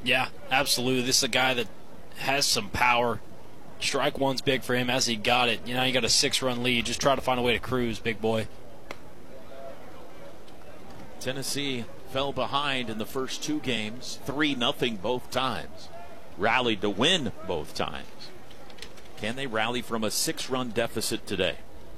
Yeah, absolutely. This is a guy that has some power. Strike one's big for him as he got it. You got a 6-run lead. Just try to find a way to cruise, big boy. Tennessee fell behind in the first 2 games, 3-0 both times. Rallied to win both times. Can they rally from a 6-run deficit today?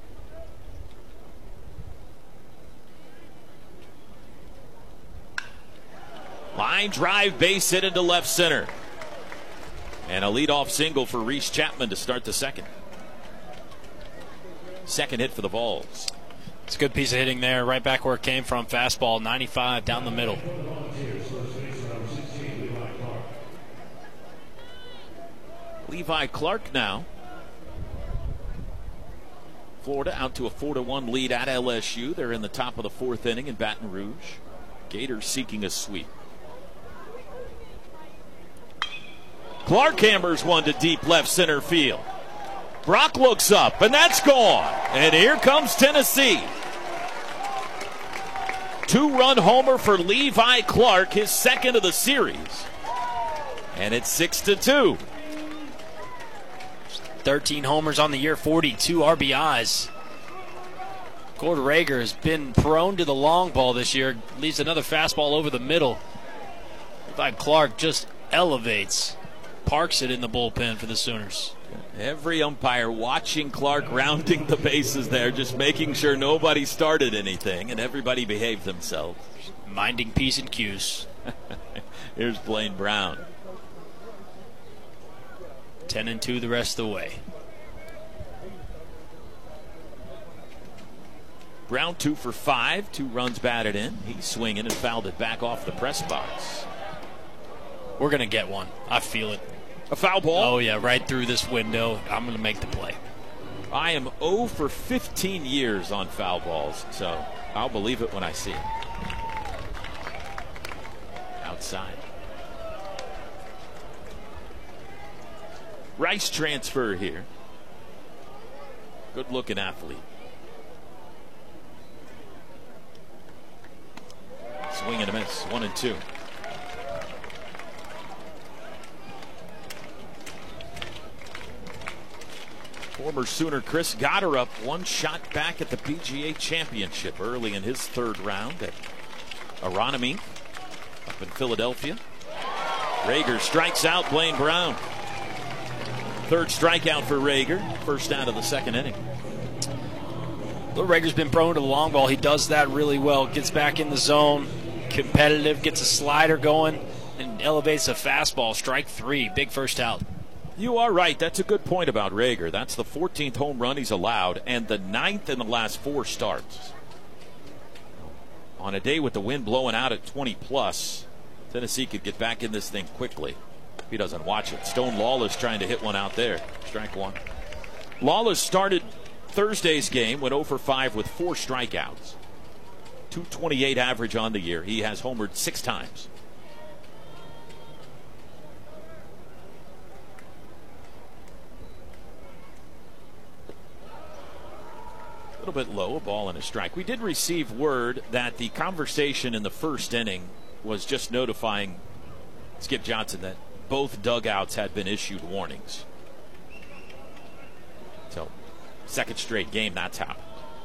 Line drive, base hit into left center. And a leadoff single for Reese Chapman to start the second. Second hit for the Vols. It's a good piece of hitting there, right back where it came from. Fastball, 95 down the middle. Levi Clark now. Florida out to a 4-1 lead at LSU. They're in the top of the 4th inning in Baton Rouge. Gators seeking a sweep. Clark hammers one to deep left center field. Brock looks up, and that's gone. And here comes Tennessee. 2-run homer for Levi Clark, his second of the series. And it's 6-2. 13 homers on the year, 42 RBIs. Cord Rager has been prone to the long ball this year. Leaves another fastball over the middle. Levi Clark just elevates. Parks it in the bullpen for the Sooners. Every umpire watching Clark rounding the bases there, just making sure nobody started anything and everybody behaved themselves. Minding P's and Q's. Here's Blaine Brown. 10-2 the rest of the way. Brown 2 for 5, 2 runs batted in. He's swinging and fouled it back off the press box. We're going to get one. I feel it. A foul ball? Oh, yeah, right through this window. I'm going to make the play. I am 0 for 15 years on foul balls, so I'll believe it when I see it. Outside. Rice transfer here. Good looking athlete. Swing and a miss. 1-2. Former Sooner Chris Gotterup one shot back at the PGA Championship early in his 3rd round at Aronimink up in Philadelphia. Rager strikes out Blaine Brown. 3rd strikeout for Rager. First out of the 2nd inning. Well, Rager's been prone to the long ball. He does that really well. Gets back in the zone. Competitive. Gets a slider going. And elevates a fastball. Strike 3. Big first out. You are right. That's a good point about Rager. That's the 14th home run he's allowed and the 9th in the last 4 starts. On a day with the wind blowing out at 20+, Tennessee could get back in this thing quickly. If he doesn't watch it. Stone Lawless trying to hit one out there. Strike 1. Lawless started Thursday's game, went 0 for 5 with 4 strikeouts. 228 average on the year. He has homered 6 times. A little bit low, a ball and a strike. We did receive word that the conversation in the 1st inning was just notifying Skip Johnson that both dugouts had been issued warnings. So, 2nd straight game that's happened.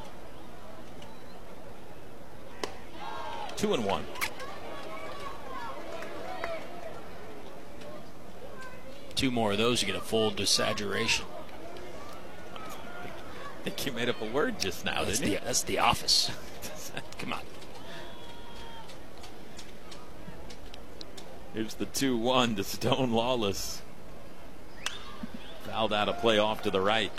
2-1. Two more of those, you get a full desaturation. I think you made up a word just now, didn't you? That's the office. Come on. Here's the 2-1 to Stone Lawless. Fouled out a play off to the right.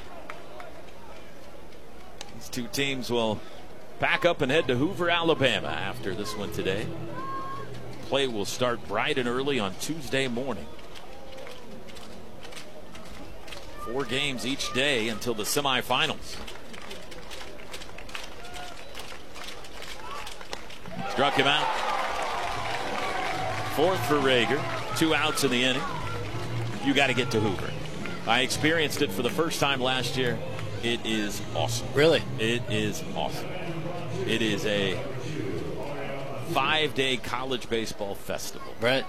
These two teams will pack up and head to Hoover, Alabama after this one today. Play will start bright and early on Tuesday morning. 4 games each day until the semifinals. Struck him out. 4th for Rager. 2 outs in the inning. You got to get to Hoover. I experienced it for the first time last year. It is awesome. Really? It is awesome. It is a 5-day college baseball festival. Right.